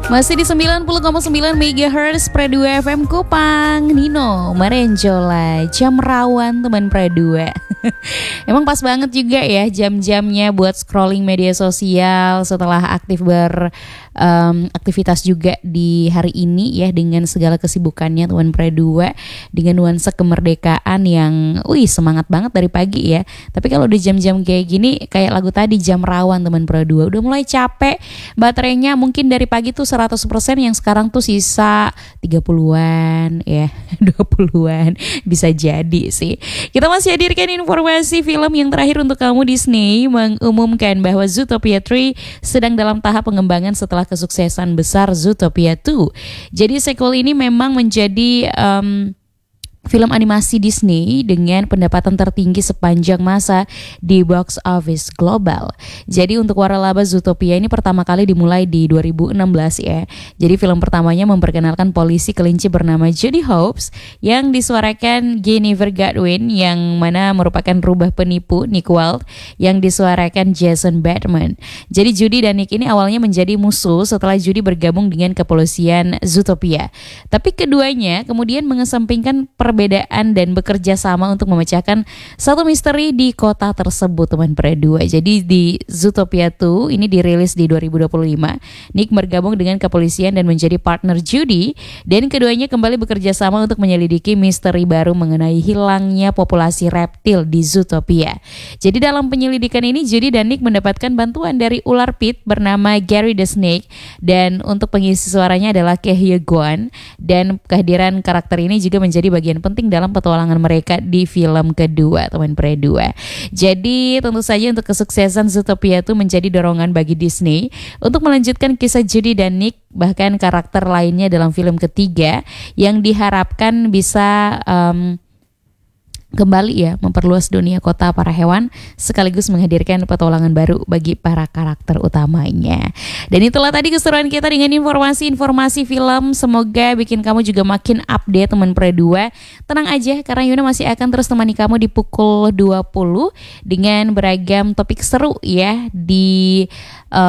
Masih di 90,9 MHz Pre2 FM Kupang. Nino Marenjola, jam rawan teman Pre2. Emang pas banget juga ya jam-jamnya buat scrolling media sosial setelah aktivitas juga di hari ini ya, dengan segala kesibukannya teman Pre2, dengan nuansa kemerdekaan yang semangat banget dari pagi ya. Tapi kalau di jam-jam kayak gini, kayak lagu tadi, jam rawan teman Pre2, udah mulai capek baterainya, mungkin dari pagi tuh 100%, yang sekarang tuh sisa 30-an ya, 20-an bisa jadi sih. Kita masih hadirkan informasi film yang terakhir untuk kamu. Disney mengumumkan bahwa Zootopia 3 sedang dalam tahap pengembangan setelah kesuksesan besar Zootopia 2. Jadi sequel ini memang menjadi film animasi Disney dengan pendapatan tertinggi sepanjang masa di box office global. Jadi untuk waralaba Zootopia ini pertama kali dimulai di 2016 ya. Jadi film pertamanya memperkenalkan polisi kelinci bernama Judy Hopps yang disuarakan Jennifer Godwin, yang mana merupakan rubah penipu Nick Wilde yang disuarakan Jason Bateman. Jadi Judy dan Nick ini awalnya menjadi musuh setelah Judy bergabung dengan kepolisian Zootopia. Tapi keduanya kemudian mengesampingkan perbedaan dan bekerja sama untuk memecahkan satu misteri di kota tersebut teman Pre2. Jadi di Zootopia 2 ini dirilis di 2025. Nick bergabung dengan kepolisian dan menjadi partner Judy, dan keduanya kembali bekerja sama untuk menyelidiki misteri baru mengenai hilangnya populasi reptil di Zootopia. Jadi dalam penyelidikan ini Judy dan Nick mendapatkan bantuan dari ular pit bernama Gary the Snake, dan untuk pengisi suaranya adalah Kehye Guan, dan kehadiran karakter ini juga menjadi bagian penting dalam petualangan mereka di film kedua teman Pre2. Jadi tentu saja untuk kesuksesan Zootopia itu menjadi dorongan bagi Disney untuk melanjutkan kisah Judy dan Nick, bahkan karakter lainnya dalam film ketiga yang diharapkan bisa kembali ya memperluas dunia kota para hewan sekaligus menghadirkan petualangan baru bagi para karakter utamanya. Dan itulah tadi keseruan kita dengan informasi-informasi film. Semoga bikin kamu juga makin update teman Pre2. Tenang aja karena Yuna masih akan terus temani kamu di pukul 20 dengan beragam topik seru ya di